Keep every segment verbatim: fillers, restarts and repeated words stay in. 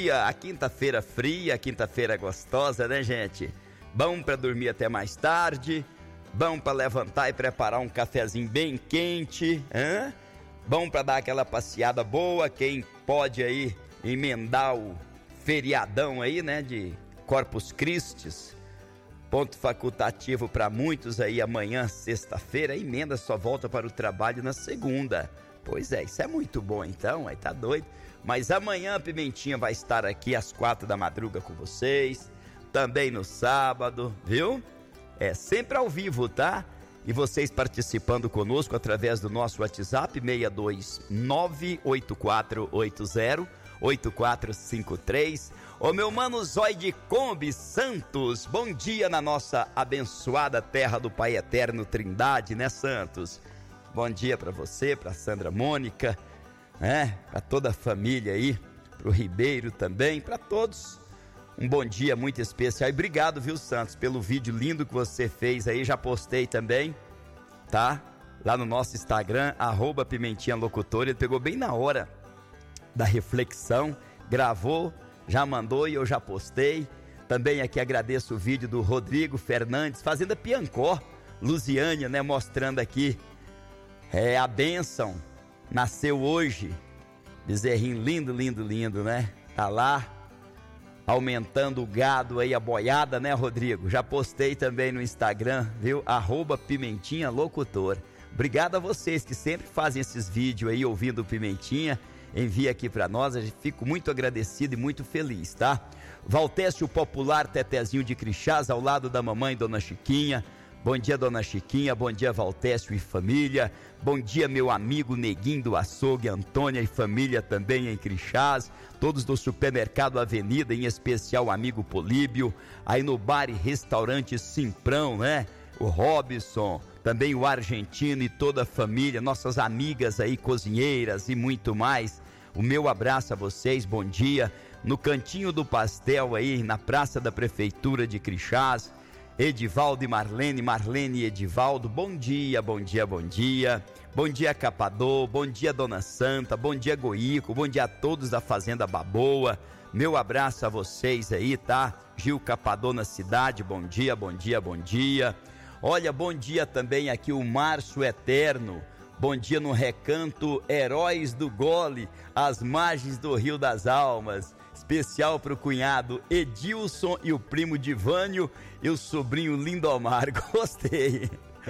dia, a quinta-feira fria, a quinta-feira gostosa, né, gente? Bom para dormir até mais tarde, bom para levantar e preparar um cafezinho bem quente, hein? Bom para dar aquela passeada boa, quem pode aí emendar o feriadão aí, né, de Corpus Christi, ponto facultativo para muitos aí amanhã, sexta-feira, emenda só volta para o trabalho na segunda. Pois é, isso é muito bom então, aí tá doido. Mas amanhã a Pimentinha vai estar aqui às quatro da madruga com vocês, também no sábado, viu? É sempre ao vivo, tá? E vocês participando conosco através do nosso WhatsApp seis dois nove oito quatro oito zero oito quatro cinco três. Ô meu mano Zói de Kombi Santos, bom dia na nossa abençoada terra do Pai Eterno Trindade, né, Santos? Bom dia para você, para Sandra Mônica, né? Para toda a família aí, para o Ribeiro também, para todos. Um bom dia muito especial e obrigado, viu, Santos, pelo vídeo lindo que você fez aí, já postei também, tá? Lá no nosso Instagram, arroba Pimentinha Locutor, ele pegou bem na hora da reflexão, gravou, já mandou e eu já postei. Também aqui agradeço o vídeo do Rodrigo Fernandes, Fazenda Piancó, Lusiânia, né, mostrando aqui é, a bênção, nasceu hoje, bezerrinho lindo, lindo, lindo, né, tá lá, aumentando o gado aí, a boiada, né, Rodrigo? Já postei também no Instagram, viu? Arroba Pimentinha Locutor. Obrigado a vocês que sempre fazem esses vídeos aí, ouvindo o Pimentinha, envia aqui pra nós, eu fico muito agradecido e muito feliz, tá? Valtécio Popular, Tetezinho de Crixás, ao lado da mamãe, Dona Chiquinha. Bom dia, Dona Chiquinha, bom dia, Valtécio e família. Bom dia, meu amigo Neguinho do Açougue, Antônia e família também em Crixás. Todos do Supermercado Avenida, em especial o amigo Políbio. Aí no bar e restaurante Simprão, né? O Robson, também o Argentino e toda a família, nossas amigas aí, cozinheiras e muito mais. O meu abraço a vocês, bom dia. No Cantinho do Pastel aí, na Praça da Prefeitura de Crixás. Edivaldo e Marlene, Marlene e Edivaldo, bom dia, bom dia, bom dia. Bom dia, Capador, bom dia, Dona Santa, bom dia, Goico, bom dia a todos da Fazenda Baboa. Meu abraço a vocês aí, tá? Gil Capador na cidade, bom dia, bom dia, bom dia. Olha, bom dia também aqui o Márcio Eterno. Bom dia no Recanto Heróis do Gole, às margens do Rio das Almas. Especial para o cunhado Edilson e o primo Divânio e o sobrinho Lindomar. Gostei.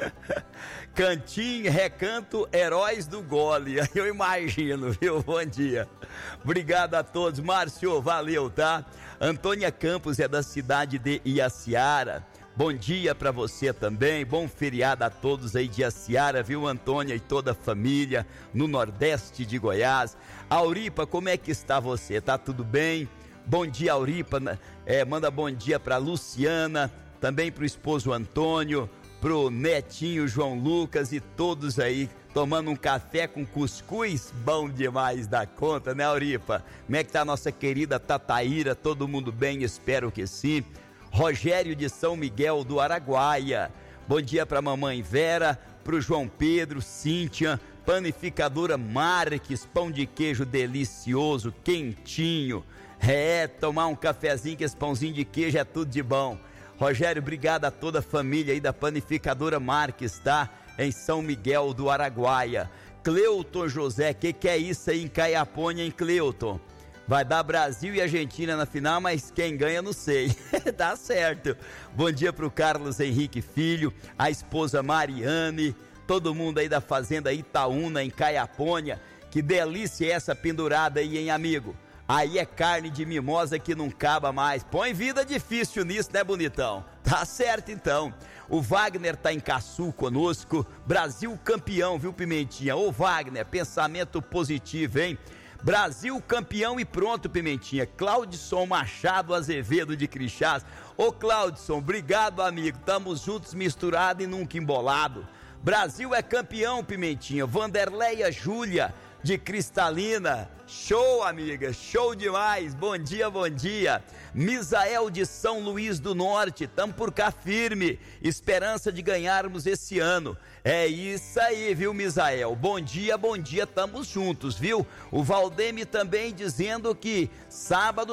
Cantinho, Recanto Heróis do Gole. Eu imagino, viu? Bom dia. Obrigado a todos. Márcio, valeu, tá? Antônia Campos é da cidade de Iaciara. Bom dia para você também, bom feriado a todos aí de Iaciara, viu, Antônia e toda a família no Nordeste de Goiás. Auripa, como é que está você? Tá tudo bem? Bom dia, Auripa, é, manda bom dia para Luciana, também pro esposo Antônio, pro netinho João Lucas e todos aí tomando um café com cuscuz, bom demais da conta, né, Auripa? Como é que tá a nossa querida Tataíra? Todo mundo bem? Espero que sim. Rogério de São Miguel do Araguaia, bom dia para mamãe Vera, pro João Pedro, Cíntia, panificadora Marques, pão de queijo delicioso, quentinho, é, tomar um cafezinho que esse pãozinho de queijo é tudo de bom. Rogério, obrigado a toda a família aí da panificadora Marques, tá? Em São Miguel do Araguaia. Cleuton José, que que é isso aí em Caiapônia, hein, Cleuton? Vai dar Brasil e Argentina na final, mas quem ganha não sei. Tá certo. Bom dia pro Carlos Henrique Filho, a esposa Mariane, todo mundo aí da Fazenda Itaúna em Caiapônia. Que delícia é essa pendurada aí, hein, amigo? Aí é carne de mimosa que não acaba mais. Põe vida difícil nisso, né, bonitão? Tá certo, então. O Wagner tá em Caçu conosco. Brasil campeão, viu, Pimentinha? Ô, Wagner, pensamento positivo, hein? Brasil campeão e pronto, Pimentinha. Claudson Machado Azevedo de Crixás. Ô, Claudson, obrigado, amigo. Tamo juntos, misturado e nunca embolado. Brasil é campeão, Pimentinha. Vanderleia Júlia de Cristalina. Show, amiga, show demais. Bom dia, bom dia. Misael de São Luís do Norte, tamo por cá firme, esperança de ganharmos esse ano. É isso aí, viu, Misael? Bom dia, bom dia, tamo juntos, viu? O Valdeme também dizendo que sábado